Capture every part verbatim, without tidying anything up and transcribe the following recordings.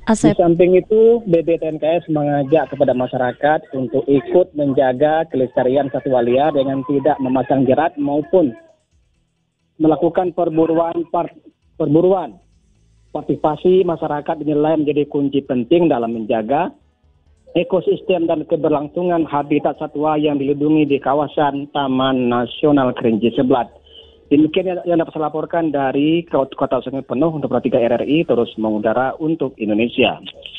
Asep. Di samping itu, B B T N K S mengajak kepada masyarakat untuk ikut menjaga kelestarian satwa liar dengan tidak memasang jerat maupun melakukan perburuan part, perburuan. Partisipasi masyarakat dinilai menjadi kunci penting dalam menjaga ekosistem dan keberlangsungan habitat satwa yang dilindungi di kawasan Taman Nasional Kerinci Seblat. Demikian yang dapat saya laporkan dari Kota Sungai Penuh untuk Pro tiga R R I terus mengudara untuk Indonesia.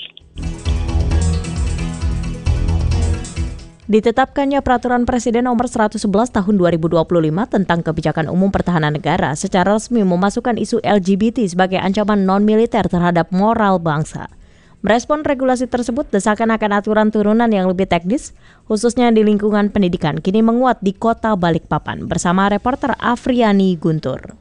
Ditetapkannya Peraturan Presiden Nomor seratus sebelas Tahun dua ribu dua puluh lima tentang Kebijakan Umum Pertahanan Negara secara resmi memasukkan isu L G B T sebagai ancaman non-militer terhadap moral bangsa. Merespon regulasi tersebut, desakan akan aturan turunan yang lebih teknis, khususnya di lingkungan pendidikan, kini menguat di Kota Balikpapan. Bersama reporter Afriani Guntur.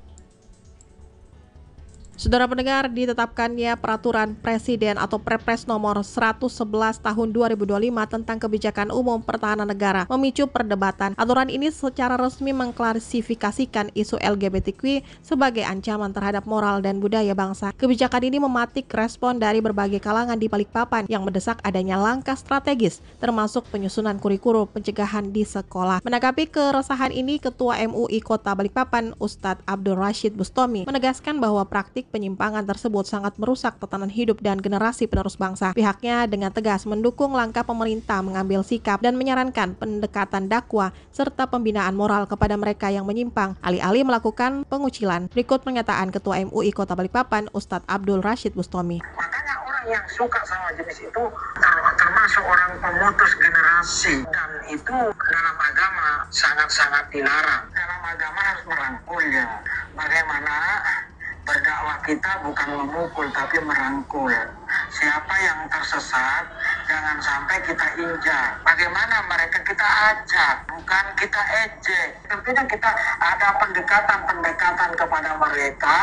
Saudara pendengar, ditetapkannya Peraturan Presiden atau Perpres Nomor seratus sebelas Tahun dua ribu dua puluh lima tentang Kebijakan Umum Pertahanan Negara memicu perdebatan. Aturan ini secara resmi mengklasifikasikan isu L G B T Q sebagai ancaman terhadap moral dan budaya bangsa. Kebijakan ini mematik respon dari berbagai kalangan di Balikpapan yang mendesak adanya langkah strategis, termasuk penyusunan kurikulum pencegahan di sekolah. Menanggapi keresahan ini, Ketua M U I Kota Balikpapan, Ustadz Abdul Rashid Bustami, menegaskan bahwa praktik penyimpangan tersebut sangat merusak tatanan hidup dan generasi penerus bangsa. Pihaknya dengan tegas mendukung langkah pemerintah mengambil sikap dan menyarankan pendekatan dakwah serta pembinaan moral kepada mereka yang menyimpang, alih-alih melakukan pengucilan. Berikut pernyataan Ketua M U I Kota Balikpapan, Ustadz Abdul Rashid Bustami. Makanya orang yang suka sama jenis itu termasuk orang pemutus generasi, dan itu dalam agama sangat-sangat dilarang. Dalam agama harus merangkulnya. Bagaimana berdakwah kita bukan memukul tapi merangkul. Siapa yang tersesat jangan sampai kita injak. Bagaimana mereka kita ajak, bukan kita ejek. Tentunya kita ada pendekatan-pendekatan kepada mereka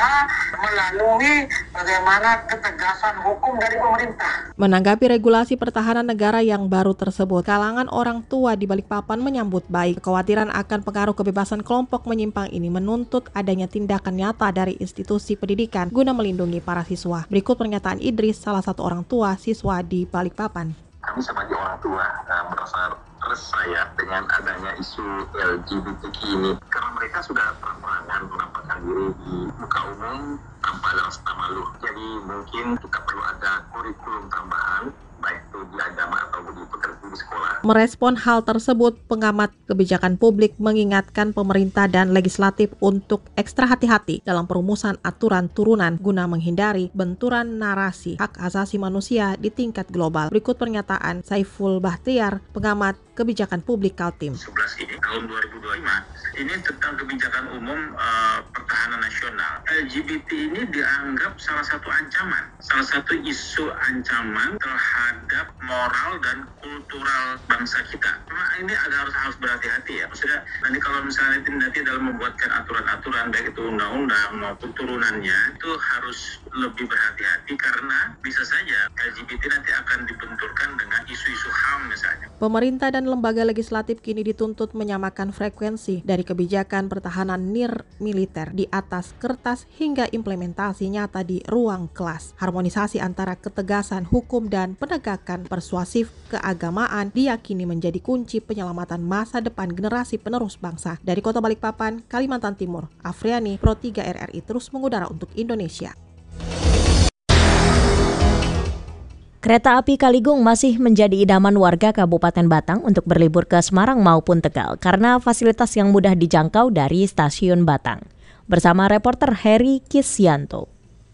melalui bagaimana ketegasan hukum dari pemerintah. Menanggapi regulasi pertahanan negara yang baru tersebut, kalangan orang tua di Balikpapan menyambut baik. Kekhawatiran akan pengaruh kebebasan kelompok menyimpang ini menuntut adanya tindakan nyata dari institusi pendidikan guna melindungi para siswa. Berikut pernyataan Idris, salah satu orang tua siswa di Balikpapan. Kami sebagai orang tua uh, merasa resah ya dengan adanya isu L G B T Q ini, karena mereka sudah terang-terangan menampakkan diri di muka umum tanpa ada rasa malu. Jadi mungkin kita perlu ada kurikulum tambahan, baik itu di agama atau di pekerja di sekolah. Merespon hal tersebut, pengamat kebijakan publik mengingatkan pemerintah dan legislatif untuk ekstra hati-hati dalam perumusan aturan turunan guna menghindari benturan narasi hak asasi manusia di tingkat global. Berikut pernyataan Saiful Bahtiar, pengamat kebijakan publik Kaltim. sebelas ini tahun dua ribu dua puluh lima ini tentang kebijakan umum uh, pertahanan nasional. L G B T ini dianggap salah satu ancaman, salah satu isu ancaman terhadap moral dan kultural bangsa kita. Cuma ini ada harus harus berhati-hati ya. Maksudnya nanti kalau misalnya nanti dalam membuatkan aturan-aturan baik itu undang-undang maupun turunannya itu harus lebih berhati-hati karena bisa saja L G B T nanti akan dibenturkan dengan isu-isu H A M misalnya. Pemerintah dan lembaga legislatif kini dituntut menyamakan frekuensi dari kebijakan pertahanan nir militer di atas kertas hingga implementasi nyata di ruang kelas. Harmonisasi antara ketegasan hukum dan penegakan persuasif keagamaan diyakini menjadi kunci penyelamatan masa depan generasi penerus bangsa. Dari Kota Balikpapan, Kalimantan Timur, Afriani, Pro tiga R R I terus mengudara untuk Indonesia. Kereta api Kaligung masih menjadi idaman warga Kabupaten Batang untuk berlibur ke Semarang maupun Tegal karena fasilitas yang mudah dijangkau dari stasiun Batang. Bersama reporter Heri Kisyanto.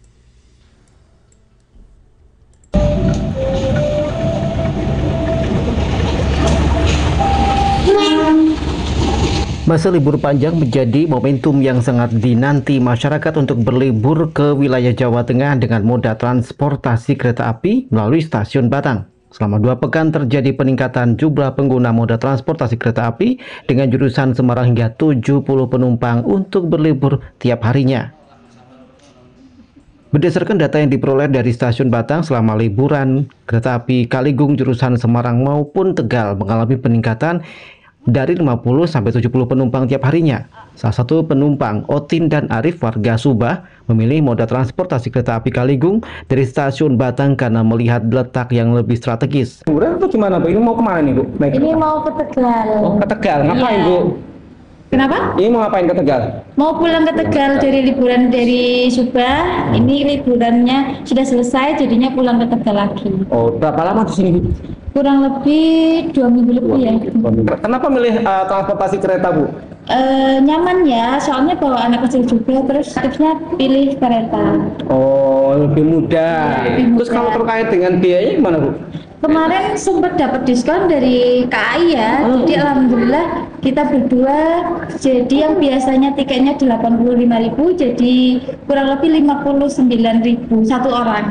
Masa libur panjang menjadi momentum yang sangat dinanti masyarakat untuk berlibur ke wilayah Jawa Tengah dengan moda transportasi kereta api melalui stasiun Batang. Selama dua pekan terjadi peningkatan jumlah pengguna moda transportasi kereta api dengan jurusan Semarang hingga tujuh puluh penumpang untuk berlibur tiap harinya. Berdasarkan data yang diperoleh dari stasiun Batang selama liburan, kereta api Kaligung jurusan Semarang maupun Tegal mengalami peningkatan dari lima puluh sampai tujuh puluh penumpang tiap harinya. Salah satu penumpang, Otin dan Arif warga Subah, memilih moda transportasi kereta api Kaligung dari stasiun Batang karena melihat letak yang lebih strategis. Kemudian itu gimana, Bu? Ini mau kemana nih, Bu? Naik Ini kereta? mau ke Tegal. Oh, ke Tegal. Ngapain, Iya. Bu? Kenapa? Ini mau ngapain ke Tegal? Mau pulang ke Tegal dari liburan dari Subah. Ini liburannya sudah selesai, jadinya pulang ke Tegal lagi. Oh, berapa lama di sini, Bu? Kurang lebih dua minggu lebih ya. Kenapa milih uh, transportasi kereta, Bu? E, nyaman ya, soalnya bawa anak kecil juga, terus tipsnya pilih kereta. Oh, lebih mudah. Ya, lebih Terus mudah. kalau terkait dengan biayanya gimana, Bu? Kemarin sempat dapat diskon dari K A I ya, Hmm. jadi alhamdulillah kita berdua, jadi yang biasanya tiketnya delapan puluh lima ribu, jadi kurang lebih lima puluh sembilan ribu satu orang.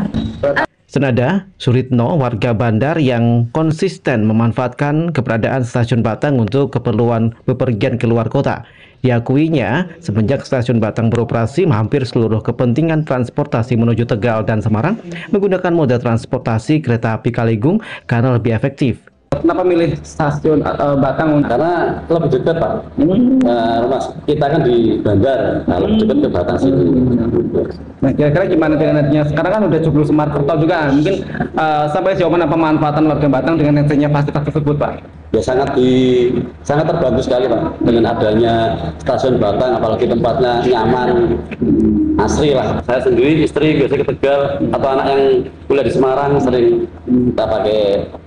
Senada, Suritno, warga Bandar yang konsisten memanfaatkan keberadaan stasiun Batang untuk keperluan bepergian keluar kota. Diakuinya, semenjak stasiun Batang beroperasi, hampir seluruh kepentingan transportasi menuju Tegal dan Semarang menggunakan moda transportasi kereta api Kaligung karena lebih efektif. Kenapa milih stasiun uh, Batang? Karena lebih dekat, Pak. Hmm. Nah, Mas, kita kan di Bandar, nah, lebih dekat ke Batang sini. Nah, kira-kira gimana dengan nantinya? Sekarang kan udah jebol Smart Kerto juga. Mungkin uh, sampai sejauh mana pemanfaatan warga Batang dengan adanya fasilitas tersebut, Pak? Ya sangat di sangat terbantu sekali, Pak, dengan adanya stasiun Batang, apalagi tempatnya nyaman, asri lah. Saya sendiri, istri biasanya ke Tegal, atau anak yang kuliah di Semarang sering kita pakai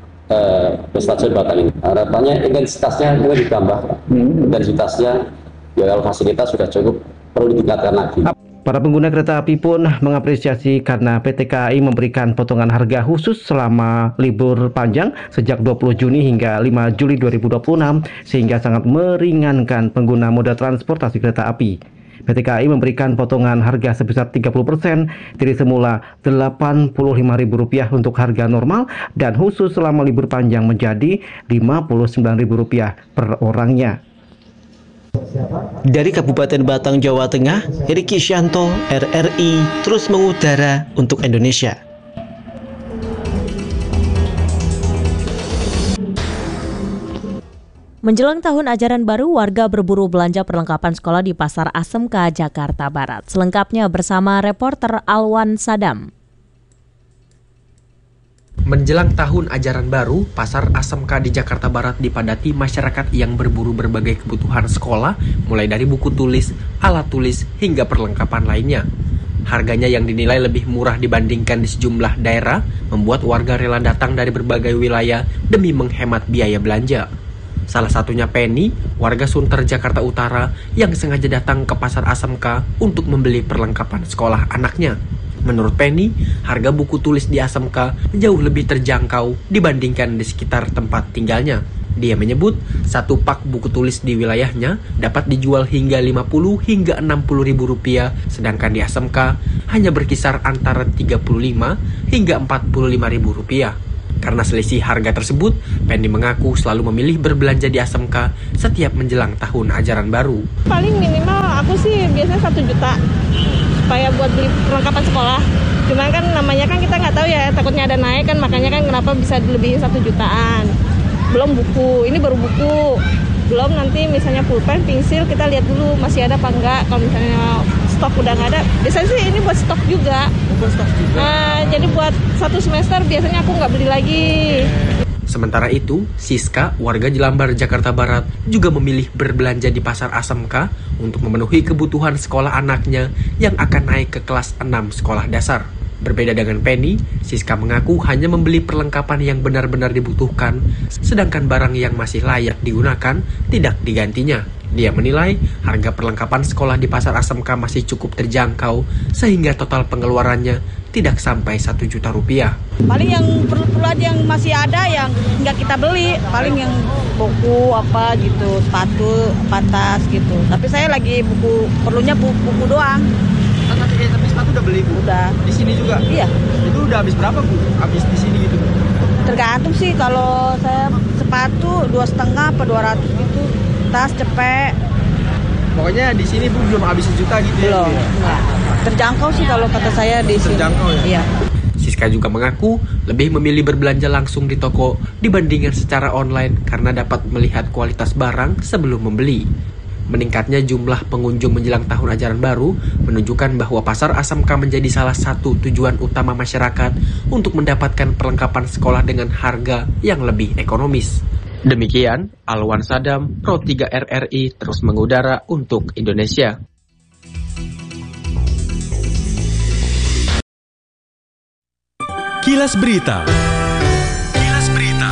Uh, ke stasiun Batang ini. Harapannya intensitasnya mungkin ditambah, hmm. intensitasnya ya kalau fasilitas sudah cukup, perlu ditingkatkan lagi. Para pengguna kereta api pun mengapresiasi karena P T K A I memberikan potongan harga khusus selama libur panjang sejak dua puluh Juni hingga lima Juli dua ribu dua puluh enam sehingga sangat meringankan pengguna moda transportasi kereta api. P T K A I memberikan potongan harga sebesar tiga puluh persen dari semula delapan puluh lima ribu rupiah untuk harga normal dan khusus selama libur panjang menjadi lima puluh sembilan ribu rupiah per orangnya. Dari Kabupaten Batang, Jawa Tengah, Riki Syanto, R R I, terus mengudara untuk Indonesia. Menjelang tahun ajaran baru, warga berburu belanja perlengkapan sekolah di Pasar A S M K, Jakarta Barat. Selengkapnya bersama reporter Alwan Sadam. Menjelang tahun ajaran baru, Pasar A S M K di Jakarta Barat dipadati masyarakat yang berburu berbagai kebutuhan sekolah, mulai dari buku tulis, alat tulis, hingga perlengkapan lainnya. Harganya yang dinilai lebih murah dibandingkan di sejumlah daerah, membuat warga rela datang dari berbagai wilayah demi menghemat biaya belanja. Salah satunya Penny, warga Sunter, Jakarta Utara, yang sengaja datang ke Pasar A S M K untuk membeli perlengkapan sekolah anaknya. Menurut Penny, harga buku tulis di A S M K jauh lebih terjangkau dibandingkan di sekitar tempat tinggalnya. Dia menyebut, satu pak buku tulis di wilayahnya dapat dijual hingga lima puluh hingga enam puluh ribu rupiah, sedangkan di A S M K hanya berkisar antara tiga puluh lima hingga empat puluh lima ribu rupiah. Karena selisih harga tersebut, Penny mengaku selalu memilih berbelanja di A S M K setiap menjelang tahun ajaran baru. Paling minimal aku sih biasanya satu juta supaya buat beli perlengkapan sekolah. Cuman kan namanya kan kita nggak tahu ya, takutnya ada naik kan, makanya kan kenapa bisa dilebihin satu jutaan. Belum buku, ini baru buku. Belum nanti misalnya pulpen, pensil, kita lihat dulu masih ada apa enggak. Kalau misalnya stok udah nggak ada, biasanya sih ini buat stok juga. Buat stok juga. Nah, jadi buat satu semester biasanya aku nggak beli lagi. Sementara itu, Siska, warga Jelambar, Jakarta Barat, juga memilih berbelanja di Pasar A S M K untuk memenuhi kebutuhan sekolah anaknya yang akan naik ke kelas enam sekolah dasar. Berbeda dengan Penny, Siska mengaku hanya membeli perlengkapan yang benar-benar dibutuhkan, sedangkan barang yang masih layak digunakan tidak digantinya. Dia menilai harga perlengkapan sekolah di Pasar A S M K masih cukup terjangkau, sehingga total pengeluarannya tidak sampai satu juta rupiah. Paling yang perlu-perlu aja yang masih ada yang nggak kita beli, paling yang buku apa gitu, sepatu, patas gitu. Tapi saya lagi buku, perlunya buku, buku doang. Tapi, tapi sepatu udah beli, Bu? Udah. Di sini juga? Iya. Itu udah habis berapa, Bu? Habis di sini gitu? Tergantung sih, kalau saya sepatu dua setengah apa dua ratus gitu, tas cepet. Pokoknya di sini, Bu, belum habis sejuta gitu. Belum. Ya? Ya. Terjangkau sih kalau kata saya di sini. Terjangkau ya? Iya. Siska Mereka juga mengaku lebih memilih berbelanja langsung di toko dibandingkan secara online karena dapat melihat kualitas barang sebelum membeli. Meningkatnya jumlah pengunjung menjelang tahun ajaran baru menunjukkan bahwa Pasar A S M K menjadi salah satu tujuan utama masyarakat untuk mendapatkan perlengkapan sekolah dengan harga yang lebih ekonomis. Demikian, Alwan Sadam, Pro tiga R R I terus mengudara untuk Indonesia. Kilas Berita. Kilas Berita.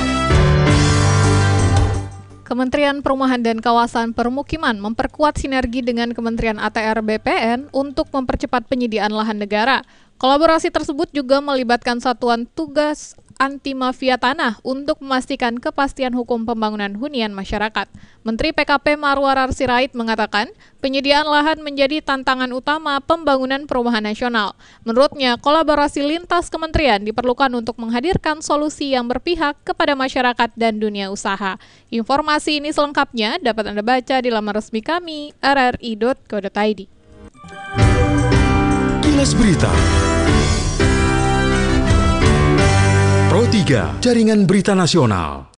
Kementerian Perumahan dan Kawasan Permukiman memperkuat sinergi dengan Kementerian A T R B P N untuk mempercepat penyediaan lahan negara. Kolaborasi tersebut juga melibatkan Satuan Tugas Anti Mafia Tanah untuk memastikan kepastian hukum pembangunan hunian masyarakat. Menteri P K P Marwarar Sirait mengatakan, penyediaan lahan menjadi tantangan utama pembangunan perumahan nasional. Menurutnya, kolaborasi lintas kementerian diperlukan untuk menghadirkan solusi yang berpihak kepada masyarakat dan dunia usaha. Informasi ini selengkapnya dapat Anda baca di laman resmi kami, r r i dot co dot i d. Kilas Berita. Pro tiga, Jaringan Berita Nasional.